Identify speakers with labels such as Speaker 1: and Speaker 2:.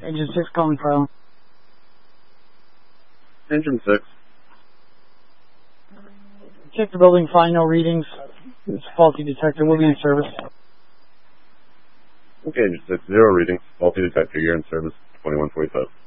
Speaker 1: Engine 6 calling file.
Speaker 2: Engine 6.
Speaker 1: Check the building, find no readings. It's faulty detector. We'll be in service.
Speaker 2: Okay, Engine 6, 0 readings. Faulty detector, you're in service. 2145.